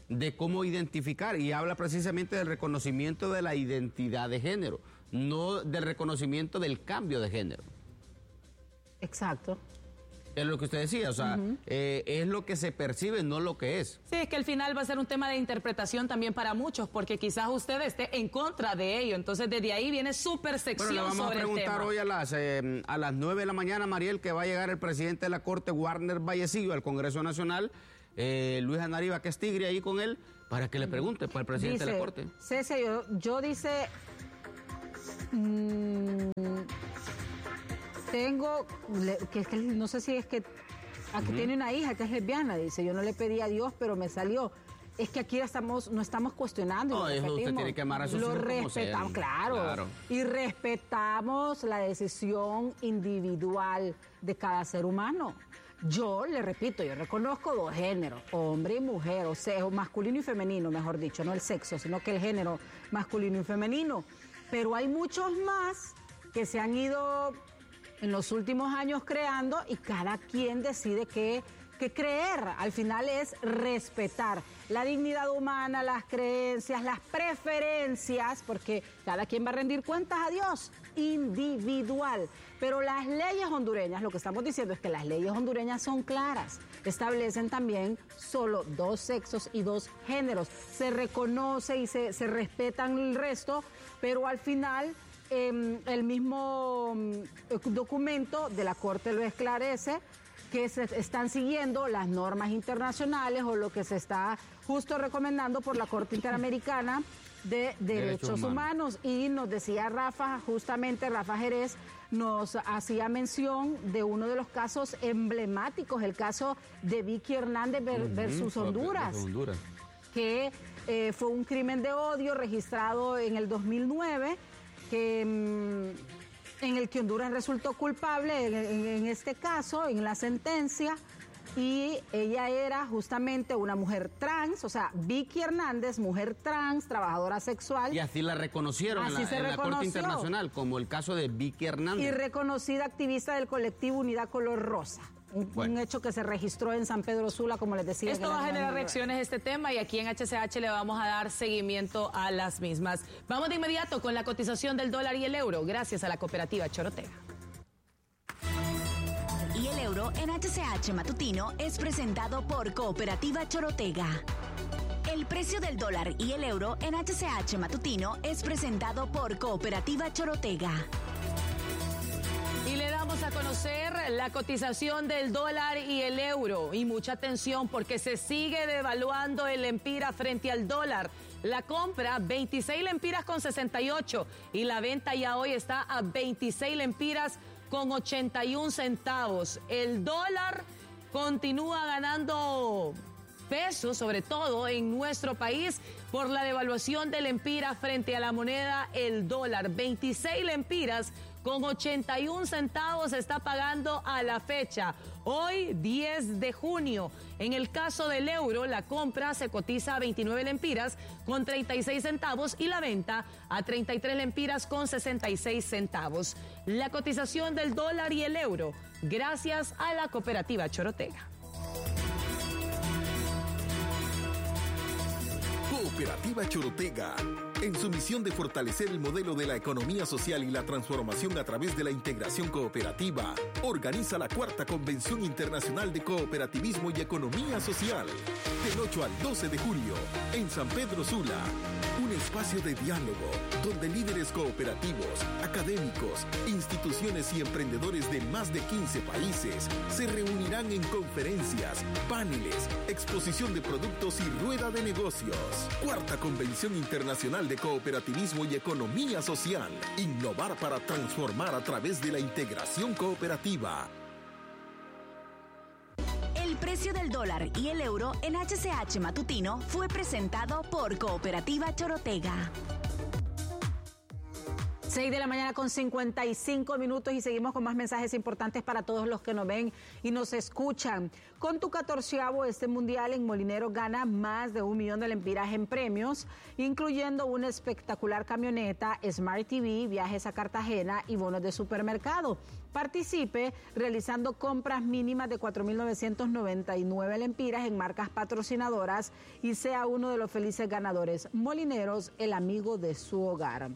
de cómo identificar, y habla precisamente del reconocimiento de la identidad de género, no del reconocimiento del cambio de género. Exacto. Es lo que usted decía, o sea, es lo que se percibe, no lo que es. Sí, es que al final va a ser un tema de interpretación también para muchos, porque quizás usted esté en contra de ello, entonces desde ahí viene su percepción sobre el tema. Bueno, le vamos a preguntar hoy a las 9 de la mañana, Mariel, que va a llegar el presidente de la Corte, Warner Vallecillo, al Congreso Nacional, Luis Anariba, que es tigre, ahí con él, para que le pregunte para el presidente de la Corte. César, yo dice... tengo, que no sé si es que aquí tiene una hija que es lesbiana, dice, yo no le pedí a Dios, pero me salió. Es que aquí no estamos cuestionando. No, eso usted tiene que amar a sus hijos como sean. Claro. Y respetamos la decisión individual de cada ser humano. Yo le repito, yo reconozco dos géneros, hombre y mujer, o sea, masculino y femenino, mejor dicho, no el sexo, sino que el género masculino y femenino. Pero hay muchos más que se han ido en los últimos años creando y cada quien decide qué creer. Al final es respetar la dignidad humana, las creencias, las preferencias, porque cada quien va a rendir cuentas a Dios, individual. Pero las leyes hondureñas, lo que estamos diciendo es que las leyes hondureñas son claras. Establecen también solo 2 sexos y 2 géneros. Se reconoce y se respetan el resto, pero al final... el mismo documento de la Corte lo esclarece, que se están siguiendo las normas internacionales o lo que se está justo recomendando por la Corte Interamericana de Derechos Humanos. Y nos decía Rafa Jerez, nos hacía mención de uno de los casos emblemáticos, el caso de Vicky Hernández versus Honduras, que fue un crimen de odio registrado en el 2009, en el que Honduras resultó culpable en este caso, en la sentencia, y ella era justamente una mujer trans, o sea, Vicky Hernández, mujer trans, trabajadora sexual. Y así la reconocieron en la Corte Internacional, como el caso de Vicky Hernández. Y reconocida activista del colectivo Unidad Color Rosa. Un hecho que se registró en San Pedro Sula, como les decía. Esto va a generar reacciones este tema y aquí en HCH le vamos a dar seguimiento a las mismas. Vamos de inmediato con la cotización del dólar y el euro, gracias a la cooperativa Chorotega. Y el euro en HCH Matutino es presentado por Cooperativa Chorotega. El precio del dólar y el euro en HCH Matutino es presentado por Cooperativa Chorotega. Y le damos a conocer la cotización del dólar y el euro. Y mucha atención porque se sigue devaluando el lempira frente al dólar. La compra, 26 lempiras con 68. Y la venta ya hoy está a 26 lempiras con 81 centavos. El dólar continúa ganando peso, sobre todo en nuestro país, por la devaluación del lempira frente a la moneda, el dólar. 26 lempiras con 81 centavos se está pagando a la fecha. Hoy, 10 de junio. En el caso del euro, la compra se cotiza a 29 lempiras con 36 centavos y la venta a 33 lempiras con 66 centavos. La cotización del dólar y el euro, gracias a la cooperativa Chorotega. Cooperativa Chorotega, en su misión de fortalecer el modelo de la economía social y la transformación a través de la integración cooperativa, organiza la 4ª Convención Internacional de Cooperativismo y Economía Social, del 8 al 12 de julio, en San Pedro Sula. Un espacio de diálogo donde líderes cooperativos, académicos, instituciones y emprendedores de más de 15 países se reunirán en conferencias, paneles, exposición de productos y rueda de negocios. 4ª Convención Internacional de Cooperativismo y Economía Social. Innovar para transformar a través de la integración cooperativa. El precio del dólar y el euro en HCH Matutino fue presentado por Cooperativa Chorotega. 6 de la mañana con 55 minutos y seguimos con más mensajes importantes para todos los que nos ven y nos escuchan. Con tu 14avo este mundial en Molinero gana más de 1 millón de lempiras en premios, incluyendo una espectacular camioneta, Smart TV, viajes a Cartagena y bonos de supermercado. Participe realizando compras mínimas de 4.999 lempiras en marcas patrocinadoras y sea uno de los felices ganadores. Molineros, el amigo de su hogar.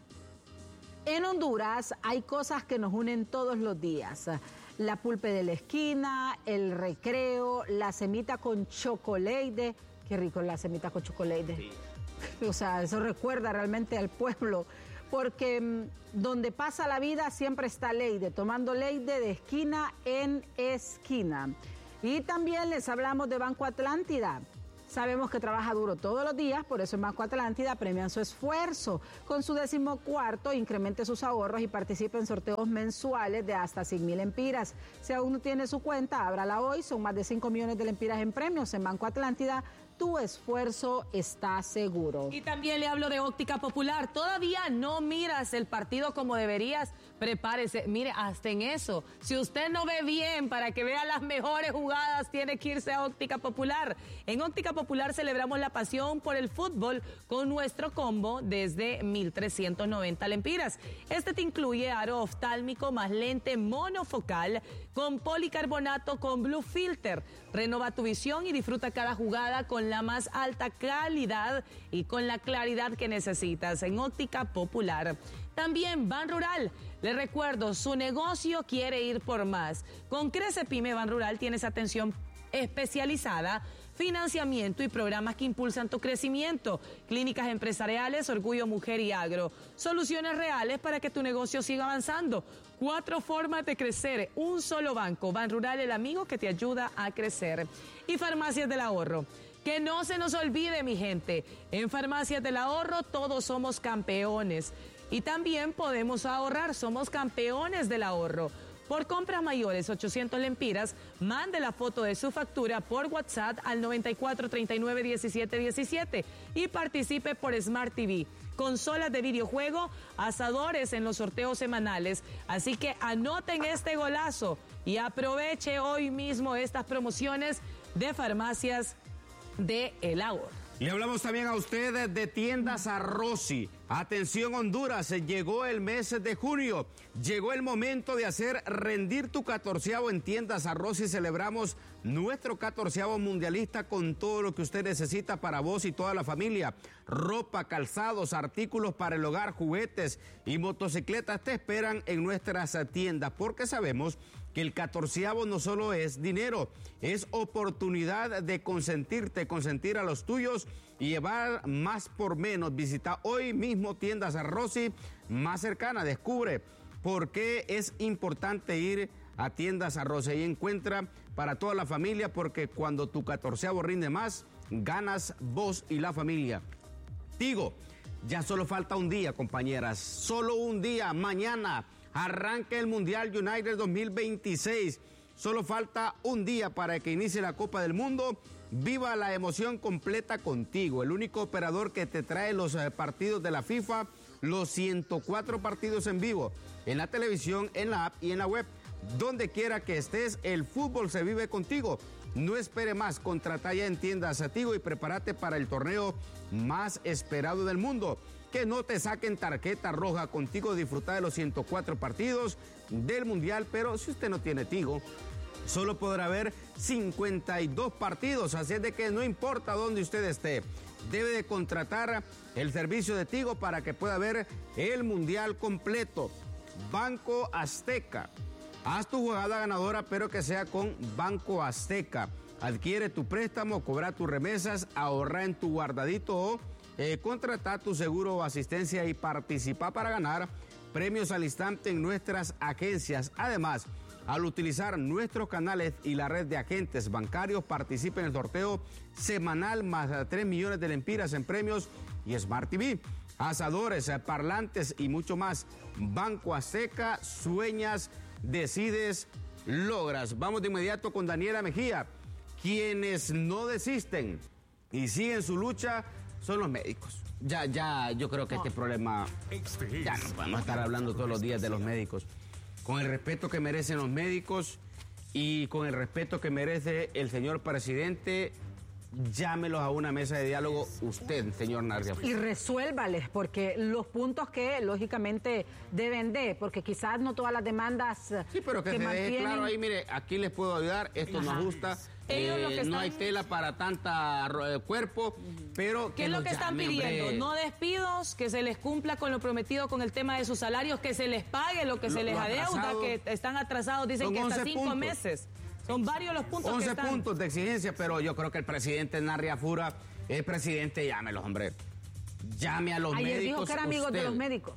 En Honduras hay cosas que nos unen todos los días. La pulpe de la esquina, el recreo, la semita con chocolate. Qué rico la semita con chocolate. Sí. O sea, eso recuerda realmente al pueblo. Porque donde pasa la vida siempre está Leide, tomando Leide de esquina en esquina. Y también les hablamos de Banco Atlántida. Sabemos que trabaja duro todos los días, por eso en Banco Atlántida premian su esfuerzo. Con su 14º, incremente sus ahorros y participe en sorteos mensuales de hasta 100,000 lempiras. Si aún no tiene su cuenta, ábrala hoy. Son más de 5 millones de lempiras en premios en Banco Atlántida. Tu esfuerzo está seguro. Y también le hablo de Óptica Popular. Todavía no miras el partido como deberías. Prepárese. Mire, hasta en eso. Si usted no ve bien, para que vea las mejores jugadas, tiene que irse a Óptica Popular. En Óptica Popular celebramos la pasión por el fútbol con nuestro combo desde 1,390 lempiras. Este te incluye aro oftálmico más lente monofocal con policarbonato con Blue Filter. Renova tu visión y disfruta cada jugada con la más alta calidad y con la claridad que necesitas en Óptica Popular. También Ban Rural. Les recuerdo, su negocio quiere ir por más. Con Crece Pyme Ban Rural tienes atención especializada, financiamiento y programas que impulsan tu crecimiento, clínicas empresariales, orgullo mujer y agro, soluciones reales para que tu negocio siga avanzando. 4 formas de crecer, un solo banco. Ban Rural, el amigo que te ayuda a crecer. Y Farmacias del Ahorro. Que no se nos olvide, mi gente, en Farmacias del Ahorro todos somos campeones y también podemos ahorrar, somos campeones del ahorro. Por compras mayores 800 lempiras, mande la foto de su factura por WhatsApp al 94391717 y participe por Smart TV, consolas de videojuego, asadores en los sorteos semanales. Así que anoten este golazo y aproveche hoy mismo estas promociones de Farmacias de El Ahorro. Le hablamos también a ustedes de Tiendas Arrozi. Atención Honduras, llegó el mes de junio. Llegó el momento de hacer rendir tu 14avo en Tiendas Arrozi. Celebramos nuestro 14avo mundialista con todo lo que usted necesita para vos y toda la familia. Ropa, calzados, artículos para el hogar, juguetes y motocicletas te esperan en nuestras tiendas porque sabemos que el 14avo no solo es dinero, es oportunidad de consentirte, consentir a los tuyos y llevar más por menos. Visita hoy mismo Tiendas Arrozi más cercana. Descubre por qué es importante ir a Tiendas Arrozi. Ahí encuentra para toda la familia, porque cuando tu 14avo rinde más, ganas vos y la familia. Tigo, ya solo falta un día, compañeras. Solo un día. Mañana arranca el Mundial United 2026. Solo falta un día para que inicie la Copa del Mundo. Viva la emoción completa contigo. El único operador que te trae los partidos de la FIFA, los 104 partidos en vivo, en la televisión, en la app y en la web. Donde quiera que estés, el fútbol se vive contigo. No espere más, contrata ya en Tiendas Tigo y prepárate para el torneo más esperado del mundo. Que no te saquen tarjeta roja. Contigo disfruta de los 104 partidos del Mundial, pero si usted no tiene Tigo, solo podrá ver 52 partidos, así es de que no importa dónde usted esté, debe de contratar el servicio de Tigo para que pueda ver el Mundial completo. Banco Azteca. Haz tu jugada ganadora, pero que sea con Banco Azteca. Adquiere tu préstamo, cobra tus remesas, ahorra en tu guardadito o contrata tu seguro o asistencia y participa para ganar premios al instante en nuestras agencias. Además, al utilizar nuestros canales y la red de agentes bancarios, participa en el sorteo semanal más de 3 millones de lempiras en premios y Smart TV, asadores, parlantes y mucho más. Banco Azteca, sueñas, decides, logras. Vamos de inmediato con Daniela Mejía. Quienes no desisten y siguen su lucha son los médicos. Ya, yo creo que este problema, ya no podemos estar hablando todos los días de los médicos. Con el respeto que merecen los médicos y con el respeto que merece el señor presidente, llámelos a una mesa de diálogo usted, señor Narria. Y resuélvales, porque los puntos que lógicamente deben de, porque quizás no todas las demandas sí, pero que se deje claro ahí, mire, aquí les puedo ayudar, esto nos gusta, no hay tela para tanta cuerpo, pero ¿qué es lo que están pidiendo? Hombre. No despidos, que se les cumpla con lo prometido con el tema de sus salarios, que se les pague lo que se les adeuda, que están atrasados, dicen que hasta 5 meses. Son varios los puntos 11 que están. puntos de exigencia, pero yo creo que el presidente Narria Fura, el presidente, llámelos, hombre. Llame a los médicos. Ayer dijo que era amigo de los médicos.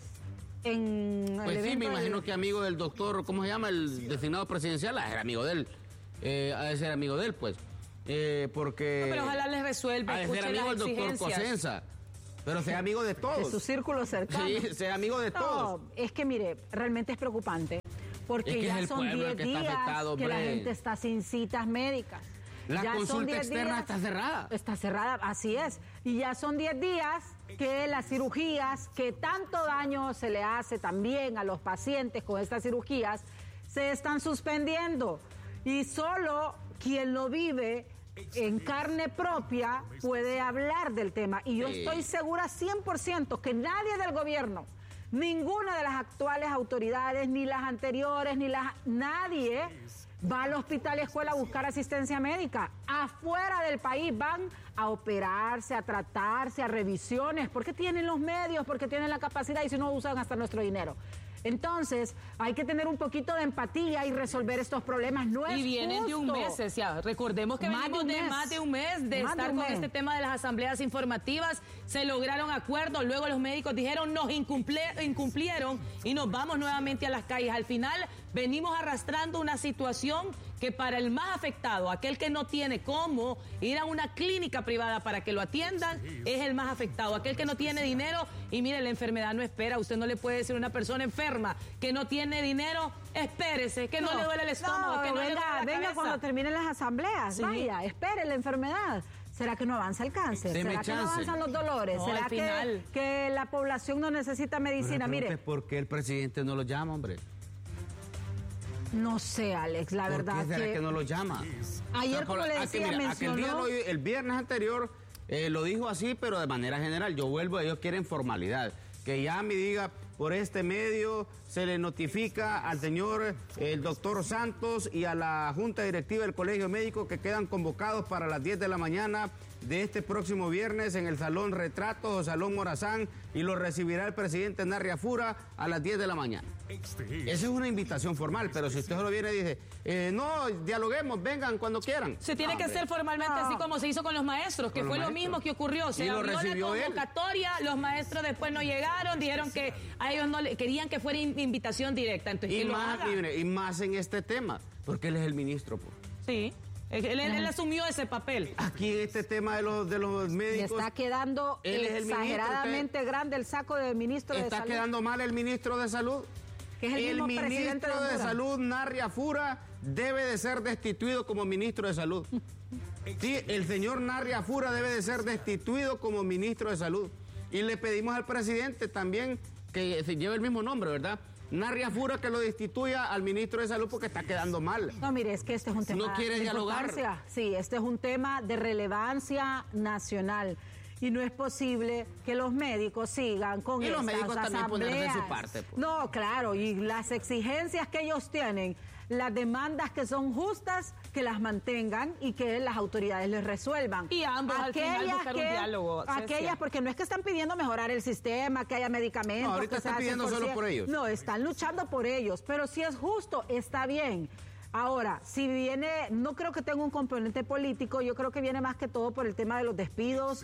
Pues sí, me imagino que amigo del doctor, ¿cómo se llama? El designado presidencial, era amigo de él. Ha de ser amigo de él, pues. Porque... No, pero ojalá les resuelva. Ha de ser amigo del doctor Cosenza. Pero sea amigo de todos. De su círculo cercano. Sí, sea amigo de todos. Es que mire, realmente es preocupante. Porque es ya son 10 días que la gente está sin citas médicas. La consulta externa está cerrada. Está cerrada, así es. Y ya son 10 días que las cirugías, que tanto daño se le hace también a los pacientes con estas cirugías, se están suspendiendo. Y solo quien lo vive en carne propia puede hablar del tema. Y yo estoy segura 100% que nadie del gobierno, ninguna de las actuales autoridades, ni las anteriores, nadie va al hospital y escuela a buscar asistencia médica. Afuera del país van a operarse, a tratarse, a revisiones, porque tienen los medios, porque tienen la capacidad y si no usan hasta nuestro dinero. Entonces, hay que tener un poquito de empatía y resolver estos problemas. No es y vienen justo. De un mes, ya. Recordemos que venimos de más de un mes de estar con este tema de las asambleas informativas. Se lograron acuerdos, luego los médicos dijeron nos incumplieron y nos vamos nuevamente a las calles. Al final, venimos arrastrando una situación que para el más afectado, aquel que no tiene cómo ir a una clínica privada para que lo atiendan, es el más afectado. Aquel que no tiene dinero, y mire, la enfermedad no espera. Usted no le puede decir a una persona enferma que no tiene dinero, espérese, que no le duele el estómago, que no le duele la cabeza. Venga cuando terminen las asambleas, sí. Vaya, espere la enfermedad. ¿Será que no avanza el cáncer? ¿Será que no avanzan los dolores? No, ¿Será que la población no necesita medicina? Mire, ¿por qué el presidente no lo llama, hombre? No sé, Alex, la verdad ¿Por qué será que no lo llama? Ayer, como le decía, mencionó... El viernes anterior lo dijo así, pero de manera general. Yo vuelvo, ellos quieren formalidad. Que llame y diga, por este medio se le notifica al señor, el doctor Santos y a la Junta Directiva del Colegio Médico que quedan convocados para las 10 de la mañana de este próximo viernes en el Salón Retratos o Salón Morazán y lo recibirá el presidente Narria Fura a las 10 de la mañana. Esa es una invitación formal, pero si usted solo viene y dice, no, dialoguemos, vengan cuando quieran. Se tiene que hacer formalmente así como se hizo con los maestros, que fue lo mismo que ocurrió. Se abrió la convocatoria, los maestros después no llegaron, dijeron que a ellos no le querían que fuera invitación directa. Entonces, y más en este tema, porque él es el ministro. Pues. Sí. Él asumió ese papel. Aquí en este tema de los médicos... Le está quedando exageradamente grande el saco de ministro de Salud. ¿Está quedando mal el ministro de Salud? Que es el mismo ministro de Salud, Narria Fura, debe de ser destituido como ministro de Salud. Sí, el señor Narria Fura debe de ser destituido como ministro de Salud. Y le pedimos al presidente también que se lleve el mismo nombre, ¿verdad? Narria Fura, que lo destituya al ministro de Salud porque está quedando mal. No, mire, es que este es un tema... ¿No quiere dialogar? Sí, este es un tema de relevancia nacional. Y no es posible que los médicos sigan con estas asambleas. Y los médicos también ponen de su parte. Pues. No, claro, y las exigencias que ellos tienen, las demandas que son justas, que las mantengan y que las autoridades les resuelvan. Y ambos al final buscar un diálogo. Aquellas, porque no es que están pidiendo mejorar el sistema, que haya medicamentos. No, ahorita están pidiendo solo por ellos. No, están luchando por ellos, pero si es justo, está bien. Ahora, si viene, no creo que tenga un componente político, yo creo que viene más que todo por el tema de los despidos,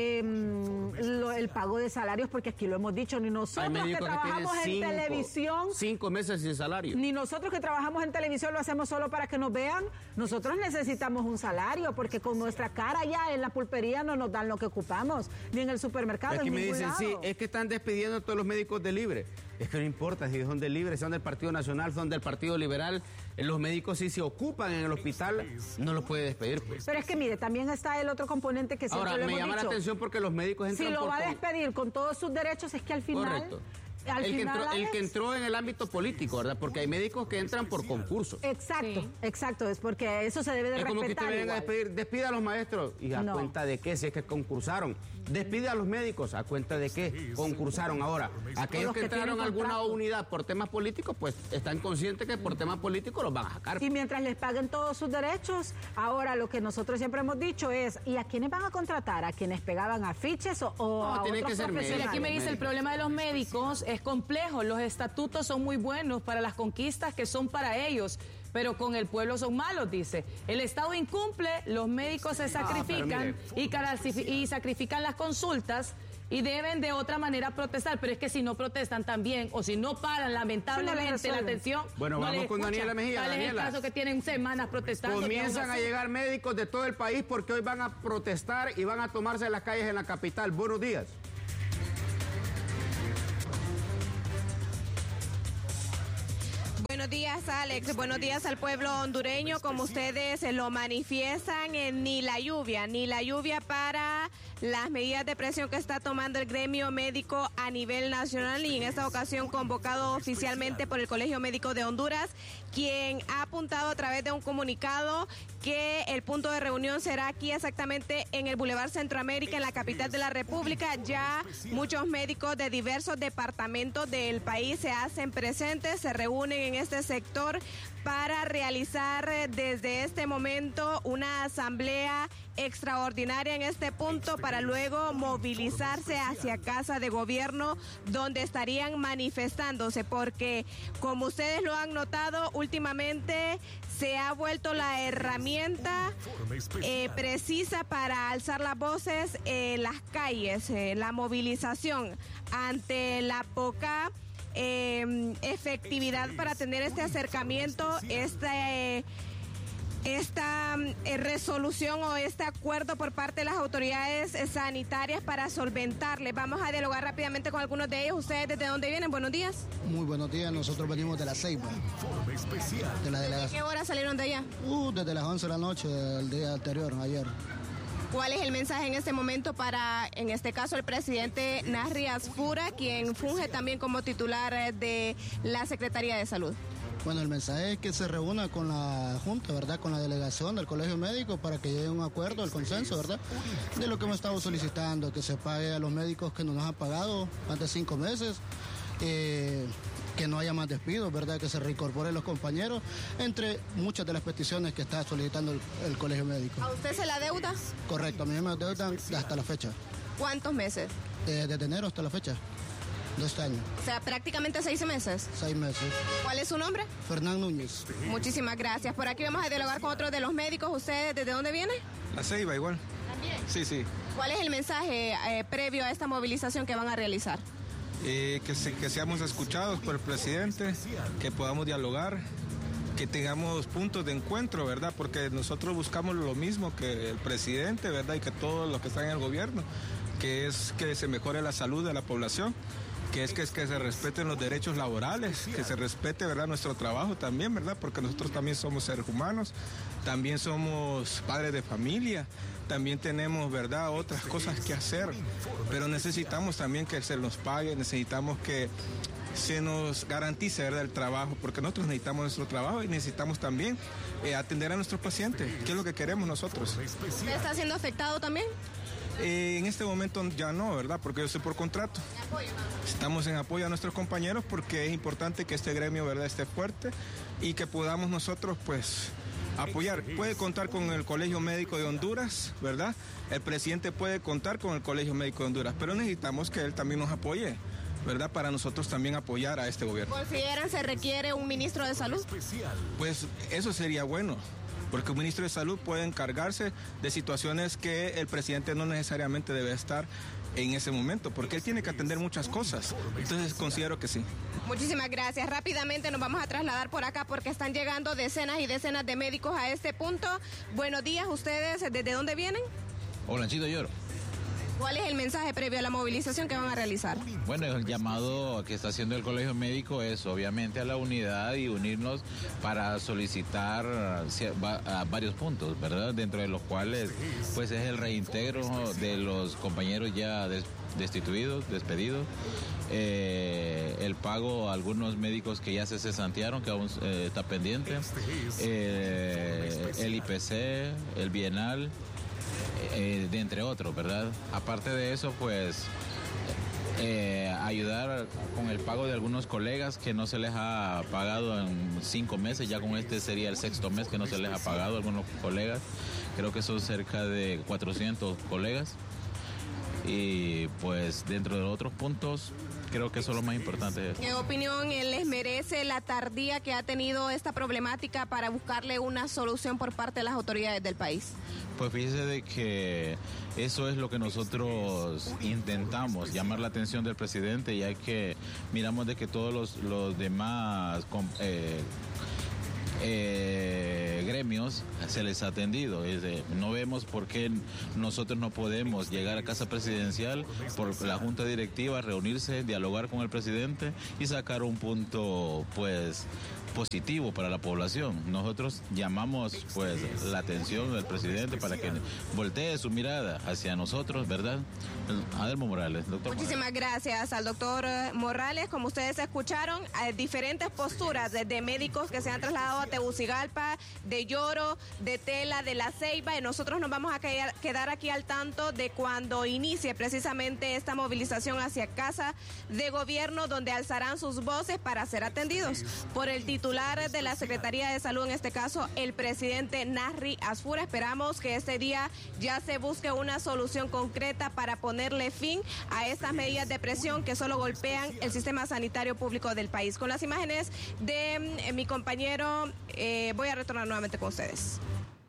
el pago de salarios, porque aquí lo hemos dicho, ni nosotros que trabajamos en televisión... 5 meses sin salario. Ni nosotros que trabajamos en televisión lo hacemos solo para que nos vean, nosotros necesitamos un salario, porque con nuestra cara ya en la pulpería no nos dan lo que ocupamos, ni en el supermercado, aquí en me ningún dicen, lado. sí, es que están despidiendo a todos los médicos de libre. Es que no importa si son del Libre, son del Partido Nacional, son del Partido Liberal. Los médicos, si se ocupan en el hospital, no los puede despedir, pues. Pero es que mire, también está el otro componente que siempre ahora lo hemos me llama dicho. la atención porque los médicos entran si lo va a despedir con todos sus derechos, es que al final... Correcto. El que entró en el ámbito político, ¿verdad? Porque hay médicos que entran por concurso. Exacto, exacto, es porque eso se debe de respetar. Es como que usted venga a despedir, despide a los maestros, ¿y a cuenta de qué? Si es que concursaron. Despide a los médicos, ¿a cuenta de qué? Concursaron. Ahora, aquellos que entraron a alguna unidad por temas políticos, pues están conscientes que por temas políticos los van a sacar. Y mientras les paguen todos sus derechos, ahora lo que nosotros siempre hemos dicho es, ¿y a quiénes van a contratar? ¿A quienes pegaban afiches o a otros profesionales? Aquí me dice, el problema de los médicos es complejo. Los estatutos son muy buenos para las conquistas que son para ellos, pero con el pueblo son malos, dice. El Estado incumple, los médicos se sacrifican y sacrifican las consultas y deben de otra manera protestar, pero es que si no protestan también o si no paran lamentablemente la atención. Bueno, vamos con Daniela Mejía. Tal es el caso que tienen semanas protestando. Comienzan a llegar médicos de todo el país porque hoy van a protestar y van a tomarse las calles en la capital. Buenos días. Buenos días, Alex. Buenos días al pueblo hondureño. Como ustedes lo manifiestan, ni la lluvia para las medidas de presión que está tomando el gremio médico a nivel nacional y en esta ocasión convocado oficialmente por el Colegio Médico de Honduras, quien ha apuntado a través de un comunicado que el punto de reunión será aquí exactamente en el Boulevard Centroamérica, en la capital de la República. Ya muchos médicos de diversos departamentos del país se hacen presentes, se reúnen en este sector para realizar desde este momento una asamblea extraordinaria en este punto para luego movilizarse hacia Casa de Gobierno, donde estarían manifestándose, porque como ustedes lo han notado últimamente se ha vuelto la herramienta precisa para alzar las voces en las calles, la movilización ante la poca efectividad para tener este acercamiento, esta resolución o este acuerdo por parte de las autoridades sanitarias para solventarle. Vamos a dialogar rápidamente con algunos de ellos. ¿Ustedes desde dónde vienen? Buenos días. Muy buenos días, nosotros venimos de La Ceiba. De la delegación. ¿Qué hora salieron de allá? Desde las 11 de la noche del día anterior, ayer. ¿Cuál es el mensaje en este momento para, en este caso, el presidente Nasri Asfura, quien funge también como titular de la Secretaría de Salud? Bueno, el mensaje es que se reúna con la Junta, ¿verdad? Con la delegación del Colegio Médico para que llegue a un acuerdo, el consenso, ¿verdad? De lo que hemos estado solicitando, que se pague a los médicos que no nos han pagado antes 5 meses, que no haya más despidos, ¿verdad? Que se reincorporen los compañeros, entre muchas de las peticiones que está solicitando el Colegio Médico. ¿A usted se la deuda? Correcto, a mí me deudan hasta la fecha. ¿Cuántos meses? Desde enero hasta la fecha. De este año. O sea, prácticamente 6 meses. 6 meses. ¿Cuál es su nombre? Fernán Núñez. Muchísimas gracias. Por aquí vamos a dialogar con otros de los médicos. ¿Ustedes desde dónde vienen? La Ceiba igual. ¿También? Sí. ¿Cuál es el mensaje previo a esta movilización que van a realizar? Que seamos escuchados por el presidente, que podamos dialogar, que tengamos puntos de encuentro, ¿verdad? Porque nosotros buscamos lo mismo que el presidente, ¿verdad? Y que todos los que están en el gobierno, que es que se mejore la salud de la población, que se respeten los derechos laborales, que se respete, ¿verdad?, nuestro trabajo también, ¿verdad?, porque nosotros también somos seres humanos, también somos padres de familia, también tenemos, ¿verdad?, otras cosas que hacer, pero necesitamos también que se nos pague, necesitamos que se nos garantice, ¿verdad?, el trabajo, porque nosotros necesitamos nuestro trabajo y necesitamos también atender a nuestros pacientes, que es lo que queremos nosotros. ¿Usted está siendo afectado también? En este momento ya no, ¿verdad? Porque yo estoy por contrato. Estamos en apoyo a nuestros compañeros porque es importante que este gremio, ¿verdad?, esté fuerte y que podamos nosotros, pues, apoyar. Puede contar con el Colegio Médico de Honduras, ¿verdad? El presidente puede contar con el Colegio Médico de Honduras, pero necesitamos que él también nos apoye, ¿verdad? Para nosotros también apoyar a este gobierno. ¿Consideran se requiere un ministro de salud? Pues eso sería bueno, porque un ministro de salud puede encargarse de situaciones que el presidente no necesariamente debe estar en ese momento, porque él tiene que atender muchas cosas. Entonces considero que sí. Muchísimas gracias. Rápidamente nos vamos a trasladar por acá porque están llegando decenas y decenas de médicos a este punto. Buenos días, ¿ustedes desde dónde vienen? Olancito Lloro. ¿Cuál es el mensaje previo a la movilización que van a realizar? Bueno, el llamado que está haciendo el Colegio Médico es obviamente a la unidad y unirnos para solicitar varios puntos, ¿verdad? Dentro de los cuales pues es el reintegro de los compañeros ya destituidos, despedidos, el pago a algunos médicos que ya se cesantearon, que aún está pendiente, el IPC, el bienal, de entre otros, ¿verdad? Aparte de eso, pues ayudar con el pago de algunos colegas que no se les ha pagado en 5 meses, ya con este sería el 6º mes que no se les ha pagado a algunos colegas, creo que son cerca de 400 colegas, y pues dentro de otros puntos creo que eso es lo más importante. ¿Qué opinión les merece la tardía que ha tenido esta problemática para buscarle una solución por parte de las autoridades del país? Pues fíjese de que eso es lo que nosotros intentamos, llamar la atención del presidente, ya que miramos de que todos los demás gremios se les ha atendido. No vemos por qué nosotros no podemos llegar a Casa Presidencial por la Junta Directiva, reunirse, dialogar con el presidente y sacar un punto pues positivo para la población. Nosotros llamamos pues la atención del presidente para que voltee su mirada hacia nosotros, ¿verdad? Adelmo Morales, doctor. Muchísimas gracias al doctor Morales. Como ustedes escucharon, diferentes posturas de médicos que se han trasladado a Tegucigalpa, de Lloro, de Tela, de La Ceiba, y nosotros nos vamos a quedar aquí al tanto de cuando inicie precisamente esta movilización hacia Casa de Gobierno, donde alzarán sus voces para ser atendidos por el titular de la Secretaría de Salud, en este caso el presidente Nasri Asfura. Esperamos que este día ya se busque una solución concreta para ponerle fin a estas medidas de presión que solo golpean el sistema sanitario público del país. Con las imágenes de mi compañero, voy a retornar nuevamente con ustedes.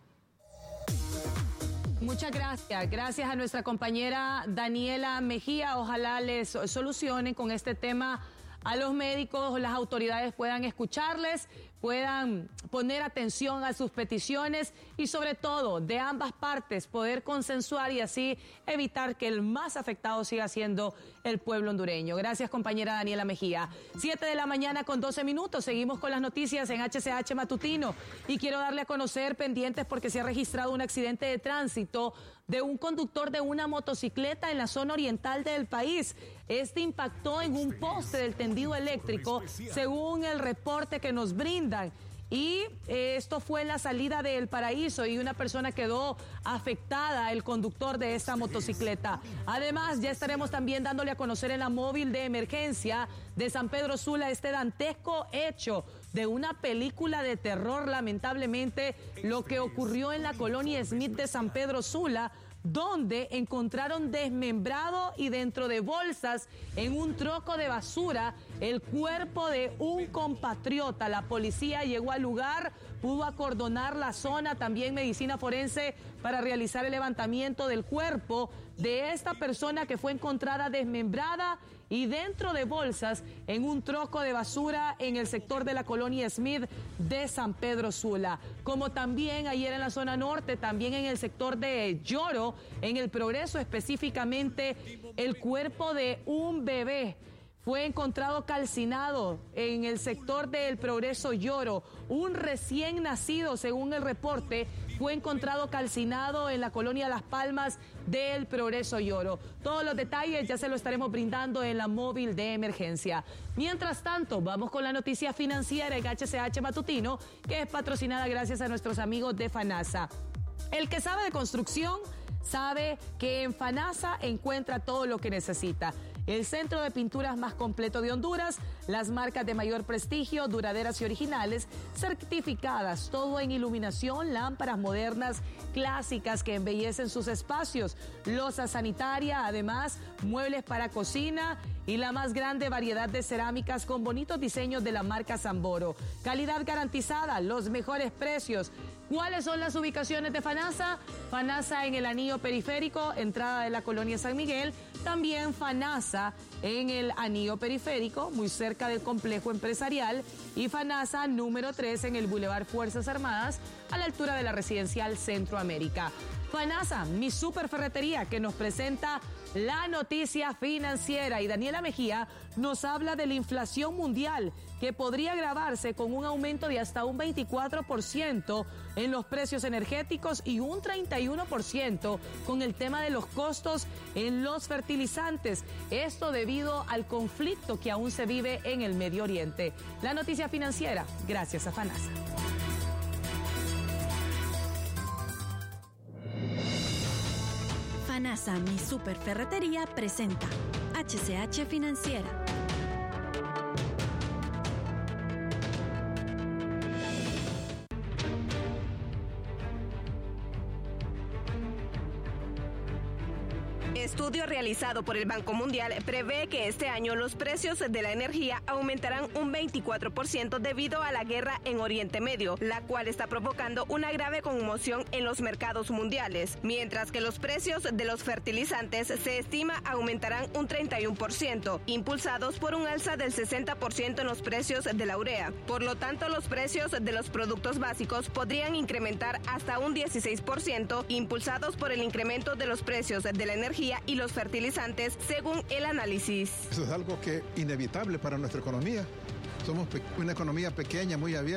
Muchas gracias. Gracias a nuestra compañera Daniela Mejía. Ojalá les solucionen con este tema a los médicos, las autoridades puedan escucharles, puedan poner atención a sus peticiones y sobre todo de ambas partes poder consensuar y así evitar que el más afectado siga siendo el pueblo hondureño. Gracias, compañera Daniela Mejía. 7 de la mañana con 12 minutos. Seguimos con las noticias en HCH Matutino y quiero darle a conocer pendientes porque se ha registrado un accidente de tránsito de un conductor de una motocicleta en la zona oriental del país. Este impactó en un poste del tendido eléctrico, según el reporte que nos brindan. Y esto fue en la salida de El Paraíso y una persona quedó afectada, el conductor de esta motocicleta. Además, ya estaremos también dándole a conocer en la móvil de emergencia de San Pedro Sula este dantesco hecho de una película de terror, lamentablemente, lo que ocurrió en la colonia Smith de San Pedro Sula, donde encontraron desmembrado y dentro de bolsas en un troco de basura el cuerpo de un compatriota. La policía llegó al lugar, pudo acordonar la zona, también medicina forense para realizar el levantamiento del cuerpo de esta persona que fue encontrada desmembrada y dentro de bolsas en un troco de basura en el sector de la colonia Smith de San Pedro Sula. Como también ayer en la zona norte, también en el sector de Lloro, en el Progreso específicamente, el cuerpo de un bebé fue encontrado calcinado en el sector del Progreso Lloro. Un recién nacido, según el reporte, fue encontrado calcinado en la colonia Las Palmas del Progreso Lloro. Todos los detalles ya se lo estaremos brindando en la móvil de emergencia. Mientras tanto, vamos con la noticia financiera en HCH Matutino, que es patrocinada gracias a nuestros amigos de FANASA. El que sabe de construcción sabe que en FANASA encuentra todo lo que necesita. El centro de pinturas más completo de Honduras, las marcas de mayor prestigio, duraderas y originales, certificadas, todo en iluminación, lámparas modernas, clásicas que embellecen sus espacios, loza sanitaria, además, muebles para cocina y la más grande variedad de cerámicas con bonitos diseños de la marca Samboro. Calidad garantizada, los mejores precios. ¿Cuáles son las ubicaciones de FANASA? FANASA en el anillo periférico, entrada de la colonia San Miguel. También FANASA en el anillo periférico, muy cerca del complejo empresarial. Y FANASA número 3 en el Boulevard Fuerzas Armadas, a la altura de la residencial Centroamérica. FANASA, mi superferretería, que nos presenta la noticia financiera. Y Daniela Mejía nos habla de la inflación mundial, que podría agravarse con un aumento de hasta un 24% en los precios energéticos y un 31% con el tema de los costos en los fertilizantes. Esto debido al conflicto que aún se vive en el Medio Oriente. La noticia financiera, gracias a FANASA. FANASA, mi superferretería, presenta HCH Financiera. Estudio realizado por el Banco Mundial prevé que este año los precios de la energía aumentarán un 24% debido a la guerra en Oriente Medio, la cual está provocando una grave conmoción en los mercados mundiales, mientras que los precios de los fertilizantes se estima aumentarán un 31%, impulsados por un alza del 60% en los precios de la urea. Por lo tanto, los precios de los productos básicos podrían incrementar hasta un 16%, impulsados por el incremento de los precios de la energía y los fertilizantes, según el análisis. Eso es algo que es inevitable para nuestra economía. Somos una economía pequeña, muy abierta.